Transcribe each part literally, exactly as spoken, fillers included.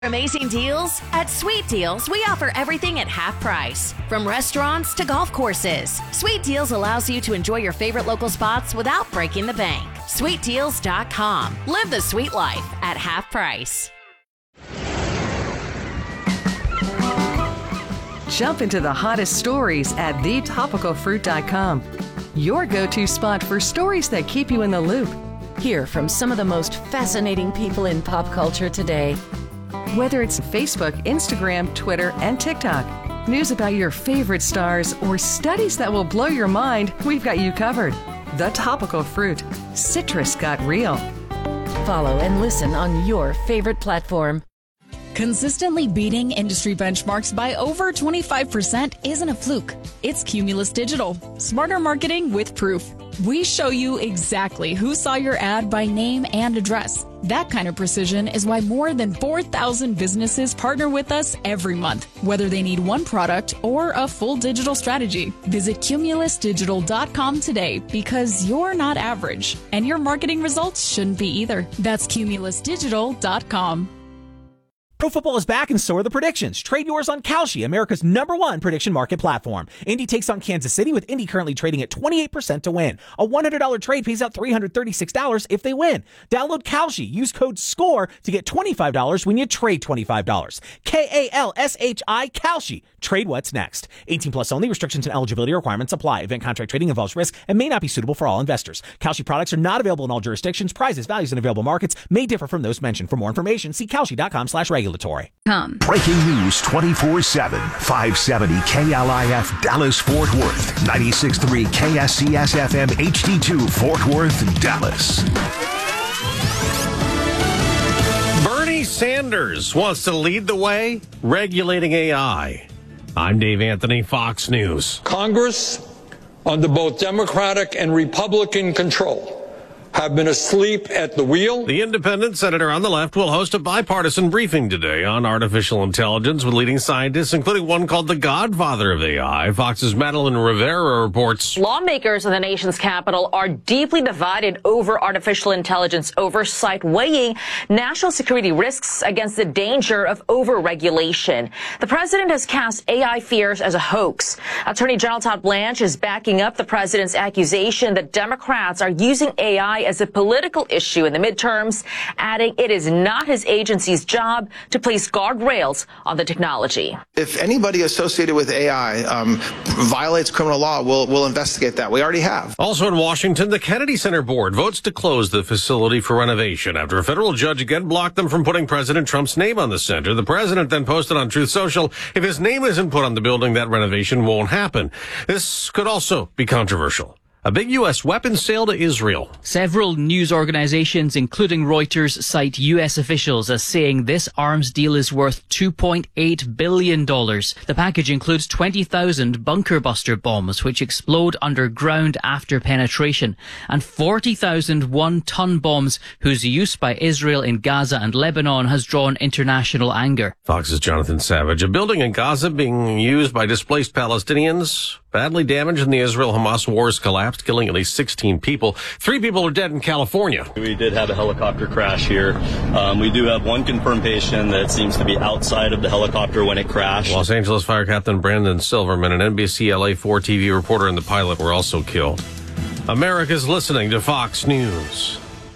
Amazing deals? At Sweet Deals, we offer everything at half price. From restaurants to golf courses, Sweet Deals allows you to enjoy your favorite local spots without breaking the bank. sweet deals dot com. Live the sweet life at half price. Jump into the hottest stories at the topical fruit dot com. Your go-to spot for stories that keep you in the loop. Hear from some of the most fascinating people in pop culture today. Whether it's Facebook, Instagram, Twitter, and TikTok, news about your favorite stars, or studies that will blow your mind, we've got you covered. The Topical Fruit. Citrus got real. Follow and listen on your favorite platform. Consistently beating industry benchmarks by over twenty-five percent isn't a fluke. It's Cumulus Digital. Smarter marketing with proof. We show you exactly who saw your ad by name and address. That kind of precision is why more than four thousand businesses partner with us every month, whether they need one product or a full digital strategy. Visit cumulus digital dot com today because you're not average, and your marketing results shouldn't be either. That's cumulus digital dot com. Pro football is back and so are the predictions. Trade yours on Kalshi, America's number one prediction market platform. Indy takes on Kansas City, with Indy currently trading at twenty-eight percent to win. A one hundred dollars trade pays out three hundred thirty-six dollars if they win. Download Kalshi. Use code SCORE to get twenty-five dollars when you trade twenty-five dollars. K A L S H I, Kalshi. Trade what's next. eighteen plus only. Restrictions and eligibility requirements apply. Event contract trading involves risk and may not be suitable for all investors. Kalshi products are not available in all jurisdictions. Prices, values, and available markets may differ from those mentioned. For more information, see kalshi dot com slash regulatory. Come. Breaking news twenty-four seven. five seventy K L I F Dallas Fort Worth. ninety-six point three K S C S F M H D two Fort Worth, Dallas. Bernie Sanders wants to lead the way regulating A I. I'm Dave Anthony, Fox News. Congress, under both Democratic and Republican control, have been asleep at the wheel. The independent senator on the left will host a bipartisan briefing today on artificial intelligence with leading scientists, including one called the godfather of A I. Fox's Madeline Rivera reports. Lawmakers in the nation's capital are deeply divided over artificial intelligence oversight, weighing national security risks against the danger of over-regulation. The president has cast A I fears as a hoax. Attorney General Todd Blanche is backing up the president's accusation that Democrats are using A I as a political issue in the midterms, adding it is not his agency's job to place guardrails on the technology. If anybody associated with A I um, violates criminal law, we'll, we'll investigate that. We already have. Also in Washington, the Kennedy Center Board votes to close the facility for renovation after a federal judge again blocked them from putting President Trump's name on the center. The president then posted on Truth Social, if his name isn't put on the building, that renovation won't happen. This could also be controversial. A big U S weapons sale to Israel. Several news organizations, including Reuters, cite U S officials as saying this arms deal is worth two point eight billion dollars. The package includes twenty thousand bunker buster bombs, which explode underground after penetration, and forty thousand one-ton bombs, whose use by Israel in Gaza and Lebanon has drawn international anger. Fox's Jonathan Savage. A building in Gaza being used by displaced Palestinians, badly damaged in the Israel-Hamas wars, collapsed, killing at least sixteen people. Three people are dead in California. We did have a helicopter crash here. Um, we do have one confirmed patient that seems to be outside of the helicopter when it crashed. Los Angeles Fire Captain Brandon Silverman, an N B C L A four T V reporter, and the pilot were also killed. America's listening to Fox News.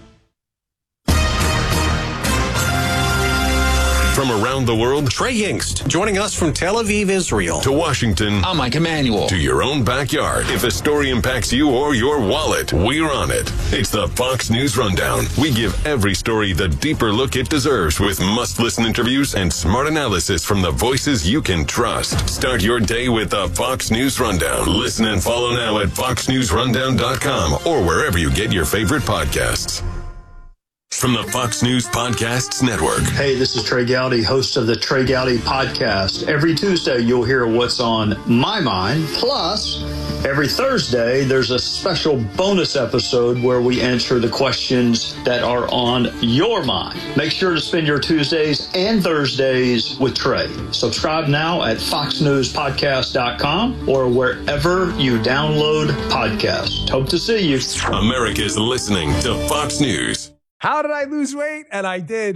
From around the world, Trey Yingst, joining us from Tel Aviv, Israel. To Washington. I'm Mike Emanuel. To your own backyard. If a story impacts you or your wallet, we're on it. It's the Fox News Rundown. We give every story the deeper look it deserves with must-listen interviews and smart analysis from the voices you can trust. Start your day with the Fox News Rundown. Listen and follow now at fox news rundown dot com or wherever you get your favorite podcasts. From the Fox News Podcasts Network. Hey, this is Trey Gowdy, host of the Trey Gowdy Podcast. Every Tuesday, you'll hear what's on my mind. Plus, every Thursday, there's a special bonus episode where we answer the questions that are on your mind. Make sure to spend your Tuesdays and Thursdays with Trey. Subscribe now at fox news podcast dot com or wherever you download podcasts. Hope to see you. America's listening to Fox News. How did I lose weight? And I did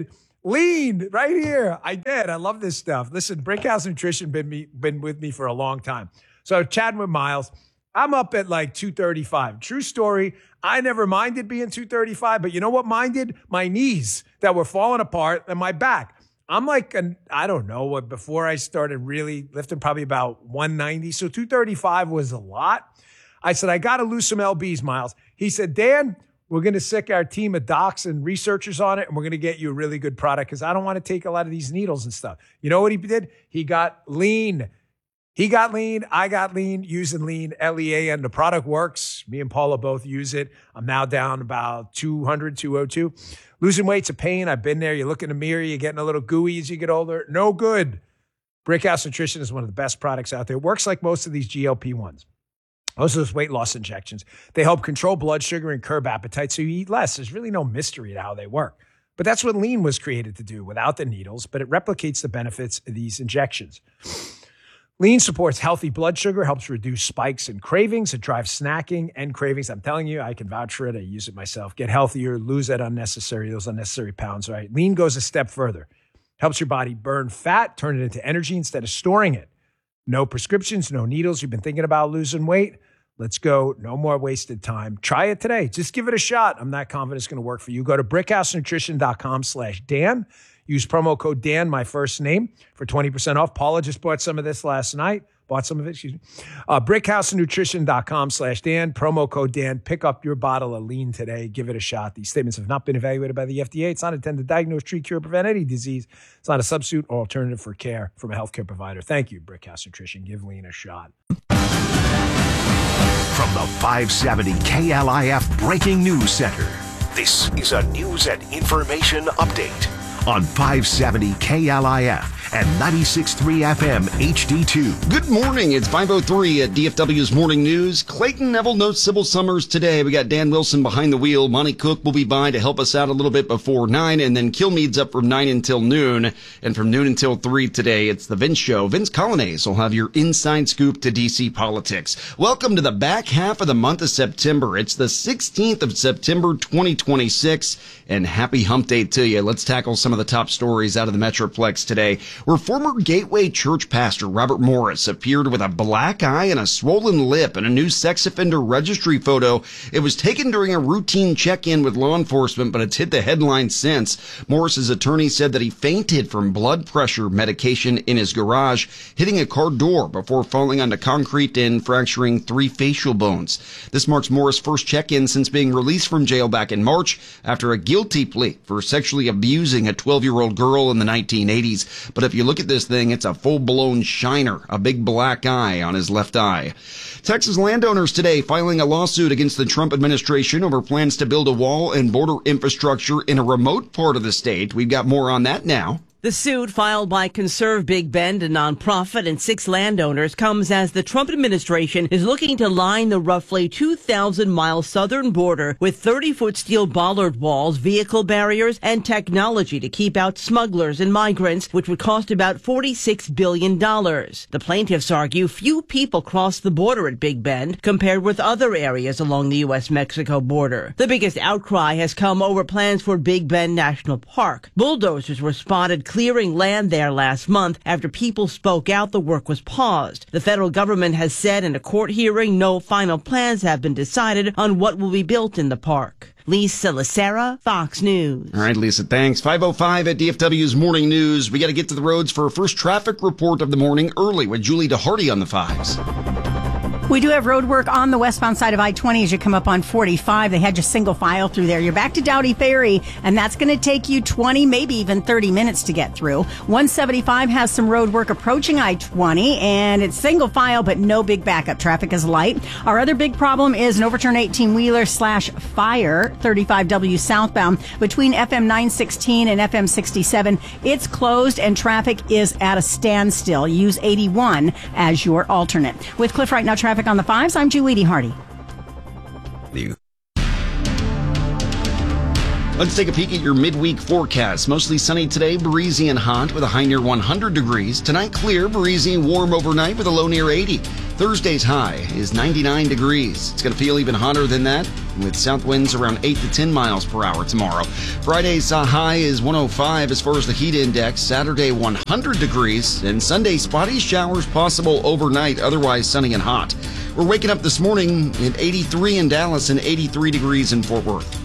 Lean right here. I did. I love this stuff. Listen, Brickhouse Nutrition been me been with me for a long time. So chatting with Miles, I'm up at like two thirty-five. True story. I never minded being two thirty-five, but you know what minded? My knees that were falling apart and my back. I'm like, an, I don't know what, before I started really lifting, probably about one ninety. So two thirty-five was a lot. I said, I got to lose some L Bs, Miles. He said, Dan, we're going to sick our team of docs and researchers on it, and we're going to get you a really good product because I don't want to take a lot of these needles and stuff. You know what he did? He got lean. He got lean. I got lean using lean, L E A N. The product works. Me and Paula both use it. I'm now down about two hundred, two oh two. Losing weight's a pain. I've been there. You look in the mirror, you're getting a little gooey as you get older. No good. Brickhouse Nutrition is one of the best products out there. It works like most of these G L P ones. Most of those weight loss injections. They help control blood sugar and curb appetite so you eat less. There's really no mystery to how they work. But that's what lean was created to do without the needles, but it replicates the benefits of these injections. Lean supports healthy blood sugar, helps reduce spikes and cravings. It drives snacking and cravings. I'm telling you, I can vouch for it. I use it myself. Get healthier, lose that unnecessary, those unnecessary pounds, right? Lean goes a step further. Helps your body burn fat, turn it into energy instead of storing it. No prescriptions, no needles. You've been thinking about losing weight? Let's go. No more wasted time. Try it today. Just give it a shot. I'm not confident it's going to work for you. Go to brickhousenutrition.com slash Dan. Use promo code Dan, my first name, for twenty percent off. Paula just bought some of this last night. Bought some of it, excuse me. Uh, brickhousenutrition.com slash Dan. Promo code Dan. Pick up your bottle of lean today. Give it a shot. These statements have not been evaluated by the F D A. It's not intended to diagnose, treat, cure, prevent any disease. It's not a substitute or alternative for care from a healthcare provider. Thank you, Brickhouse Nutrition. Give lean a shot. From the five seventy K L I F Breaking News Center, this is a news and information update on five seventy K L I F and ninety-six point three F M H D two. Good morning. It's five oh three at D F W's Morning News. Clayton Neville notes Sybil Summers today. We got Dan Wilson behind the wheel. Monty Cook will be by to help us out a little bit before nine, and then Kilmeade's up from nine until noon. And from noon until three today, it's the Vince Show. Vince Colonnese will have your inside scoop to D C politics. Welcome to the back half of the month of September. It's the sixteenth of September, twenty twenty-six, and happy hump day to you. Let's tackle some of the top stories out of the Metroplex today, where former Gateway Church pastor Robert Morris appeared with a black eye and a swollen lip in a new sex offender registry photo. It was taken during a routine check-in with law enforcement, but it's hit the headlines since. Morris's attorney said that he fainted from blood pressure medication in his garage, hitting a car door before falling onto concrete and fracturing three facial bones. This marks Morris' first check-in since being released from jail back in March after a guilty plea for sexually abusing a twelve-year-old girl in the nineteen eighties. But if you look at this thing, it's a full-blown shiner, a big black eye on his left eye. Texas landowners today filing a lawsuit against the Trump administration over plans to build a wall and border infrastructure in a remote part of the state. We've got more on that now. The suit, filed by Conserve Big Bend, a nonprofit, and six landowners, comes as the Trump administration is looking to line the roughly two thousand mile southern border with thirty-foot steel bollard walls, vehicle barriers, and technology to keep out smugglers and migrants, which would cost about forty-six billion dollars. The plaintiffs argue few people cross the border at Big Bend compared with other areas along the U S Mexico border. The biggest outcry has come over plans for Big Bend National Park. Bulldozers were spotted clearing land there last month after people spoke out the work was paused. The federal government has said in a court hearing no final plans have been decided on what will be built in the park. Lisa Lacera, Fox News. All right, Lisa, thanks. five oh five at D F W's Morning News. We got to get to the roads for a first traffic report of the morning early with Julie DeHardy on the fives. We do have road work on the westbound side of I twenty as you come up on forty-five. They had just single file through there. You're back to Doughty Ferry, and that's going to take you twenty, maybe even thirty minutes to get through. one seventy-five has some road work approaching I twenty, and it's single file, but no big backup. Traffic is light. Our other big problem is an overturned eighteen-wheeler slash fire, thirty-five W southbound between F M nine sixteen and F M sixty-seven. It's closed, and traffic is at a standstill. Use eighty-one as your alternate. With Cliff Right Now traffic on the fives, I'm Julie DeHardy. Let's take a peek at your midweek forecast. Mostly sunny today, breezy and hot with a high near one hundred degrees. Tonight, clear, breezy, and warm overnight with a low near eighty. Thursday's high is ninety-nine degrees. It's going to feel even hotter than that with south winds around eight to ten miles per hour tomorrow. Friday's uh, high is one oh five as far as the heat index. Saturday, one hundred degrees. And Sunday, spotty showers possible overnight, otherwise sunny and hot. We're waking up this morning at eighty-three in Dallas and eighty-three degrees in Fort Worth.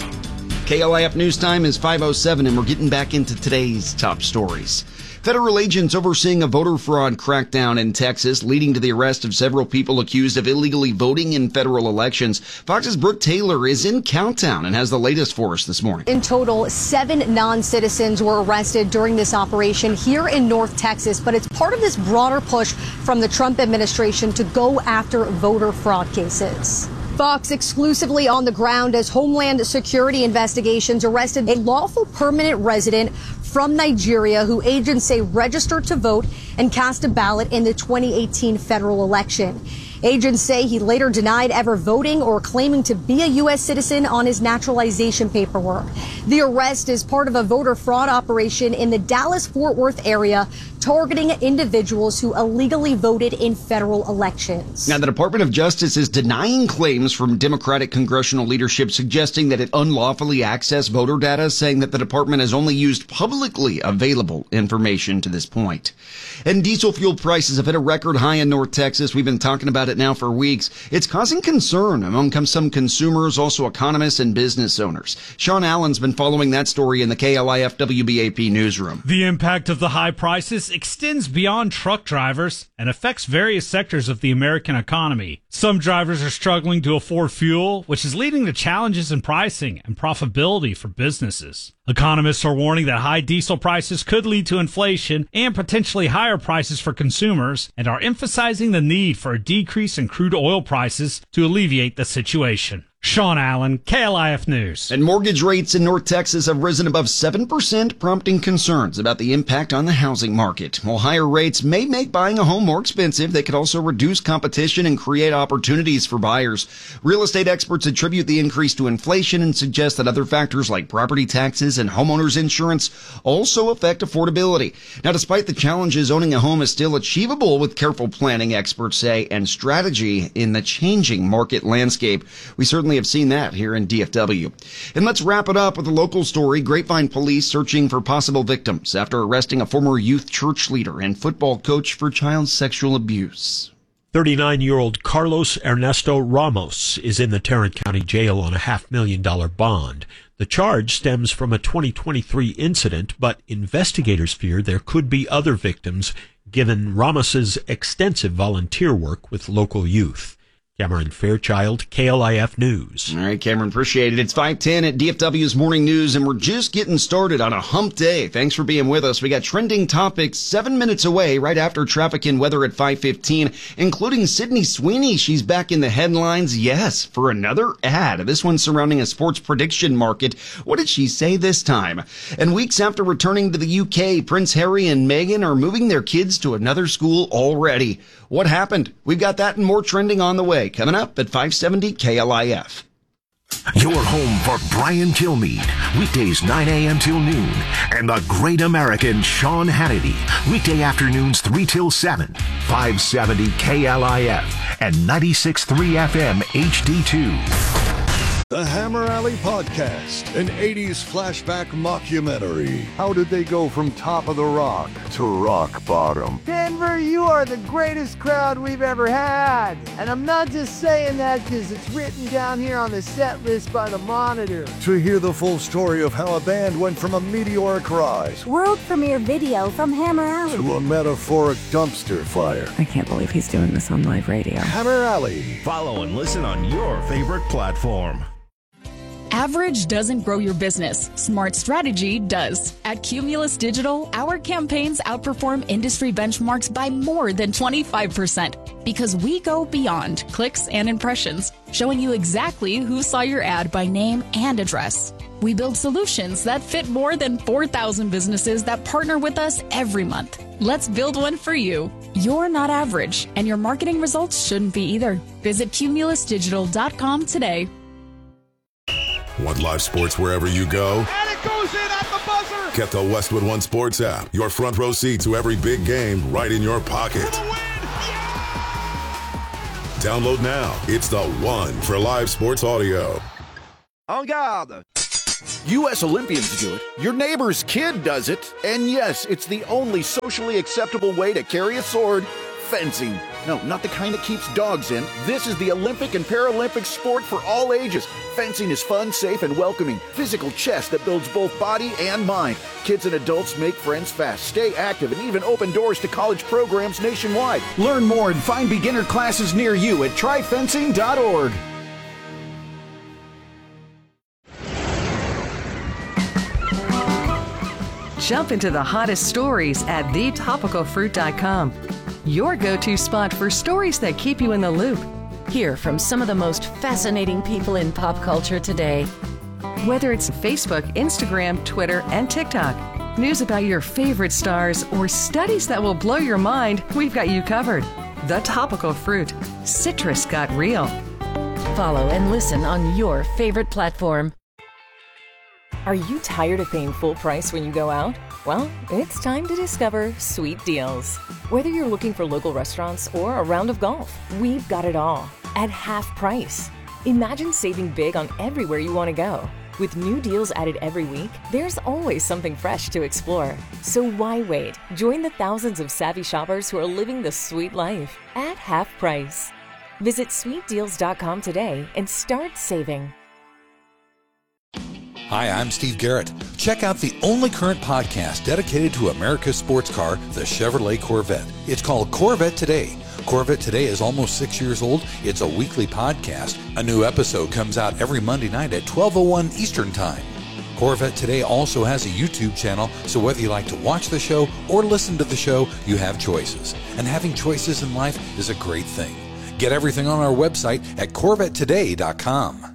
K L I F News Time is five oh seven, and we're getting back into today's top stories. Federal agents overseeing a voter fraud crackdown in Texas, leading to the arrest of several people accused of illegally voting in federal elections. Fox's Brooke Taylor is in Cowtown and has the latest for us this morning. In total, seven non-citizens were arrested during this operation here in North Texas, but it's part of this broader push from the Trump administration to go after voter fraud cases. Fox exclusively on the ground as Homeland Security investigations arrested a lawful permanent resident from Nigeria who agents say registered to vote and cast a ballot in the twenty eighteen federal election. Agents say he later denied ever voting or claiming to be a U S citizen on his naturalization paperwork. The arrest is part of a voter fraud operation in the Dallas-Fort Worth area targeting individuals who illegally voted in federal elections. Now, the Department of Justice is denying claims from Democratic congressional leadership suggesting that it unlawfully accessed voter data, saying that the department has only used publicly available information to this point. And diesel fuel prices have hit a record high in North Texas. We've been talking about it now for weeks. It's causing concern among some consumers, also economists and business owners. Sean Allen's been following that story in the K L I F W B A P newsroom. The impact of the high prices extends beyond truck drivers and affects various sectors of the American economy. Some drivers are struggling to afford fuel, which is leading to challenges in pricing and profitability for businesses. Economists are warning that high diesel prices could lead to inflation and potentially higher prices for consumers, and are emphasizing the need for a decrease in crude oil prices to alleviate the situation. Sean Allen, K L I F News. And mortgage rates in North Texas have risen above seven percent, prompting concerns about the impact on the housing market. While higher rates may make buying a home more expensive, they could also reduce competition and create opportunities for buyers. Real estate experts attribute the increase to inflation and suggest that other factors like property taxes and homeowners insurance also affect affordability. Now, despite the challenges, owning a home is still achievable with careful planning, experts say, and strategy in the changing market landscape. We certainly have seen that here in D F W. And let's wrap it up with a local story. Grapevine police searching for possible victims after arresting a former youth church leader and football coach for child sexual abuse. thirty-nine-year-old Carlos Ernesto Ramos is in the Tarrant County Jail on a half million dollar bond. The charge stems from a twenty twenty-three incident, but investigators fear there could be other victims given Ramos's extensive volunteer work with local youth. Cameron Fairchild, K L I F News. All right, Cameron, appreciate it. It's five ten at D F W's Morning News, and we're just getting started on a hump day. Thanks for being with us. We got trending topics seven minutes away right after traffic and weather at five fifteen, including Sydney Sweeney. She's back in the headlines, yes, for another ad. This one surrounding a sports prediction market. What did she say this time? And weeks after returning to the U K, Prince Harry and Meghan are moving their kids to another school already. What happened? We've got that and more trending on the way. Coming up at five seventy K L I F. Your home for Brian Kilmeade, weekdays nine a.m. till noon, and the great American Sean Hannity, weekday afternoons three till seven, five seventy K L I F and ninety-six point three F M H D two. The Hammer Alley Podcast, an eighties flashback mockumentary. How did they go from top of the rock to rock bottom? Denver, you are the greatest crowd we've ever had. And I'm not just saying that because it's written down here on the set list by the Monitor. To hear the full story of how a band went from a meteoric rise, world premiere video from Hammer Alley, to a metaphoric dumpster fire. I can't believe he's doing this on live radio. Hammer Alley. Follow and listen on your favorite platform. Average doesn't grow your business. Smart strategy does. At Cumulus Digital, our campaigns outperform industry benchmarks by more than twenty-five percent because we go beyond clicks and impressions, showing you exactly who saw your ad by name and address. We build solutions that fit more than four thousand businesses that partner with us every month. Let's build one for you. You're not average, and your marketing results shouldn't be either. Visit cumulus digital dot com today. Want live sports wherever you go? And it goes in at the buzzer! Get the Westwood One Sports app. Your front row seat to every big game right in your pocket. For the win! Download now. It's the one for live sports audio. En garde! U S Olympians do it. Your neighbor's kid does it. And yes, it's the only socially acceptable way to carry a sword. Fencing. No, not the kind that keeps dogs in. This is the Olympic and Paralympic sport for all ages. Fencing is fun, safe, and welcoming. Physical chess that builds both body and mind. Kids and adults make friends fast, stay active, and even open doors to college programs nationwide. Learn more and find beginner classes near you at try fencing dot org. Jump into the hottest stories at the topical fruit dot com. Your go-to spot for stories that keep you in the loop. Hear from some of the most fascinating people in pop culture today. Whether it's Facebook, Instagram, Twitter, and TikTok, news about your favorite stars, or studies that will blow your mind, we've got you covered. The Topical Fruit. Citrus got real. Follow and listen on your favorite platform. Are you tired of paying full price when you go out? Well, it's time to discover Sweet Deals. Whether you're looking for local restaurants or a round of golf, we've got it all at half price. Imagine saving big on everywhere you want to go. With new deals added every week, there's always something fresh to explore. So why wait? Join the thousands of savvy shoppers who are living the sweet life at half price. Visit sweet deals dot com today and start saving. Hi, I'm Steve Garrett. Check out the only current podcast dedicated to America's sports car, the Chevrolet Corvette. It's called Corvette Today. Corvette Today is almost six years old. It's a weekly podcast. A new episode comes out every Monday night at twelve oh one Eastern Time. Corvette Today also has a YouTube channel, so whether you like to watch the show or listen to the show, you have choices. And having choices in life is a great thing. Get everything on our website at corvette today dot com.